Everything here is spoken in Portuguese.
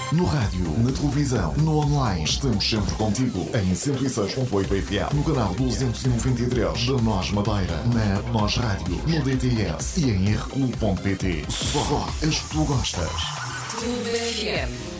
No rádio, na televisão, no online, estamos sempre contigo. Em 106.8 FM, no canal 293 da NOS Madeira, na app NOS Rádio, no DTS e em rq.pt. Só as que tu gostas. Clube FM.